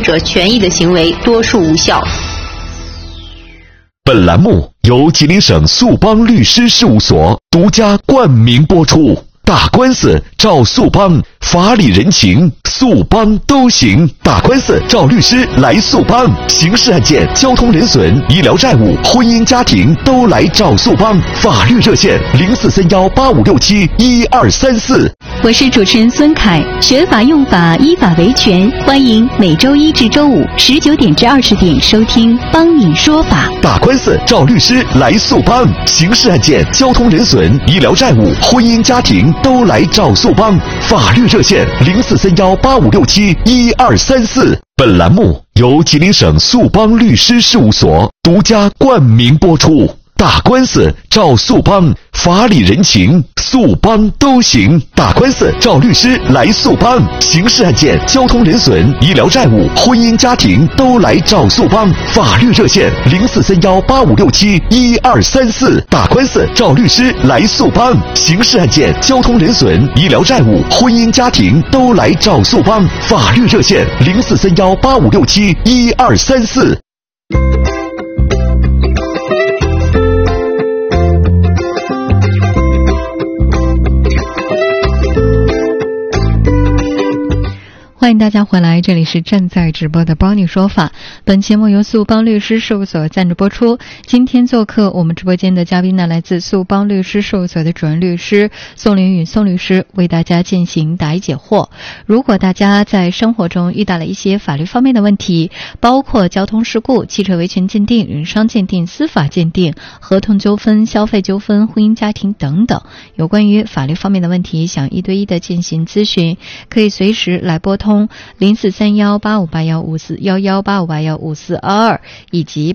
者权益的行为多数无效。 本栏目由吉林省速邦律师事务所独家冠名播出。打官司找速邦，法理人情速邦都行。打官司找律师来速邦，刑事案件、交通人损、医疗债务、婚姻家庭都来找速邦。法律热线043185671234。 我是主持人孙凯，学法用法，依法维权。欢迎每周一至周五19点至20点收听《帮你说法》。 打官司找律师来速邦，刑事案件、交通人损、医疗债务、婚姻家庭都来找速邦。法律热线043185671234。本栏目由吉林省速邦律师事务所独家冠名播出。打官司找速邦，法理人情速邦都行。打官司找律师来速邦，刑事案件、交通人损、医疗债务、婚姻家庭都来找速邦。法律热线043185671234。打官司找律师来速邦，刑事案件、交通人损、医疗债务、婚姻家庭都来找速邦。法律热线043185671234。 欢迎大家回来，这里是正在直播的帮你说法。本节目由速邦律师事务所赞助播出。今天做客我们直播间的嘉宾呢，来自速邦律师事务所的主任律师宋凌宇宋律师，为大家进行答疑解惑。如果大家在生活中遇到了一些法律方面的问题，包括交通事故、汽车维权鉴定、人伤鉴定、司法鉴定、合同纠纷、消费纠纷、婚姻家庭等等，有关于法律方面的问题，想一对一的进行咨询，可以随时来拨通04318581541185815422以及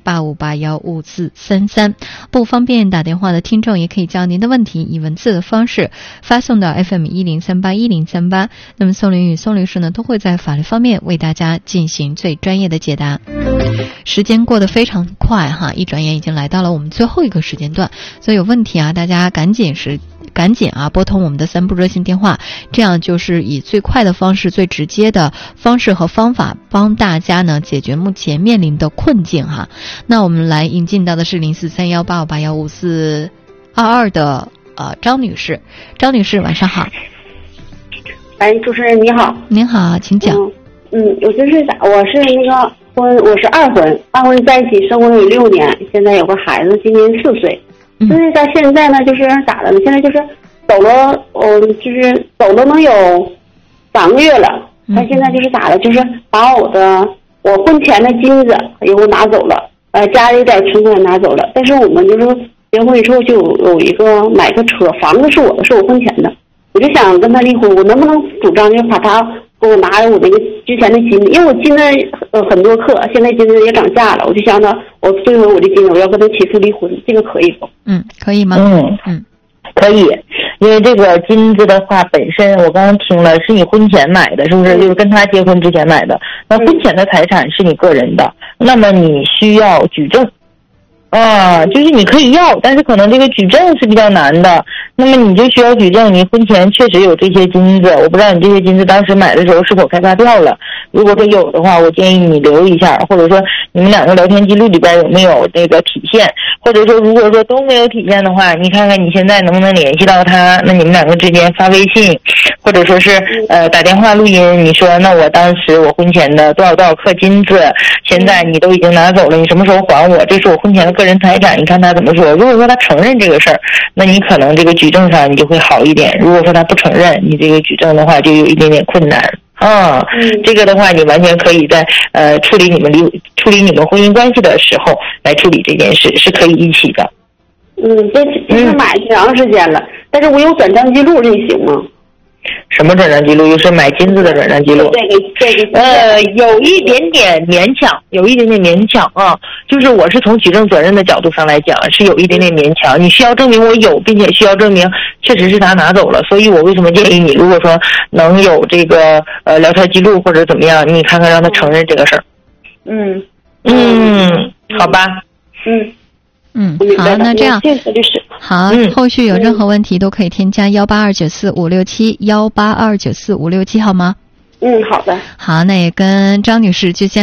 85815433。不方便打电话的听众，也可以将您的问题以文字的方式发送到 FM10381038。那么宋凌宇宋律师呢，都会在法律方面为大家进行最专业的解答。时间过得非常快哈，一转眼已经来到了我们最后一个时间段，所以有问题啊，大家赶紧拨通我们的3部热线电话，这样就是以最快的方式、最直接的方式和方法帮大家呢解决目前面临的困境哈。那我们来引进到的是043185815422的张女士。张女士晚上好。 哎，主持人你好。 您好，请讲。 我就是我是二婚在一起生活有6年，现在有个孩子，今年4岁。就是他现在呢，就是咋的呢？现在就是走了，就是走了能有3个月了。他现在就是咋的？就是把我婚前的金子以后拿走了，家里有点存款拿走了。但是我们就是结婚之后就有一个买个车，房子是我的，是我婚前的。我就想跟他离婚，我能不能主张就把他给我拿我那个之前的金子？因为我金子很多克，现在金子也涨价了，我就想着我退回我的金子，我要跟他起诉离婚，这个可以不？ 可以吗？ 可以，因为这个金子的话本身我刚刚听了是你婚前买的，是不是？就是跟他结婚之前买的。那婚前的财产是你个人的，那么你需要举证。就是你可以要，但是可能这个举证是比较难的，那么你就需要举证你婚前确实有这些金子，我不知道你这些金子当时买的时候是否开发票了，如果说有的话，我建议你留一下，或者说你们2个聊天记录里边有没有那个体现，或者说如果说都没有体现的话，你看看你现在能不能联系到他，那你们2个之间发微信，或者说是打电话录音，你说那我当时我婚前的多少克金子，现在你都已经拿走了，你什么时候还我？这是我婚前的个人财产，你看他怎么说？如果说他承认这个事儿，那你可能这个举证上你就会好一点；如果说他不承认，你这个举证的话就有一点点困难。这个的话你完全可以在处理你们婚姻关系的时候来处理这件事，是可以一起的。 这是买挺长时间了，但是我有转账记录，这行吗？ 什么转账记录？又是买金子的转账记录？有一点点勉强，啊。就是我是从举证责任的角度上来讲，是有一点点勉强。你需要证明我有，并且需要证明确实是他拿走了。所以我为什么建议你，如果说能有这个聊天记录或者怎么样，你看看让他承认这个事儿。好吧。 好，那这样好，后续有任何问题都可以添加182945567，182945567，好吗？ 好的。 好，那也跟张女士就先